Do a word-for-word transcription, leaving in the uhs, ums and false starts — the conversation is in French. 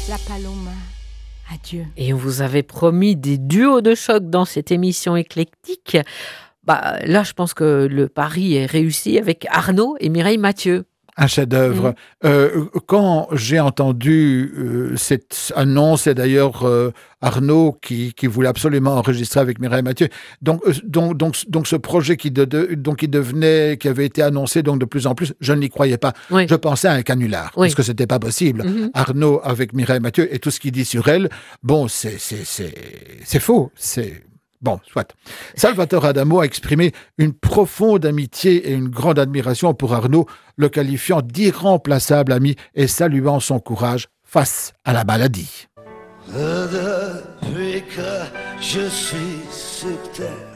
La Paloma. Adieu. Et on vous avait promis des duos de choc dans cette émission éclectique. Bah, là, je pense que le pari est réussi avec Arnaud et Mireille Mathieu. Un chef-d'œuvre. Mmh. Euh, quand j'ai entendu euh, cette annonce, et d'ailleurs euh, Arnaud qui, qui voulait absolument enregistrer avec Mireille Mathieu, donc, euh, donc, donc, donc ce projet qui, de, de, donc, qui devenait, qui avait été annoncé donc de plus en plus, je n'y croyais pas. Oui. Je pensais à un canular, oui. parce que c'était pas possible. Mmh. Arnaud avec Mireille Mathieu et tout ce qu'il dit sur elle, bon, c'est, c'est, c'est, c'est faux, c'est... Bon, soit. Salvatore Adamo a exprimé une profonde amitié et une grande admiration pour Arnaud, le qualifiant d'irremplaçable ami et saluant son courage face à la maladie. Depuis que je suis sur terre,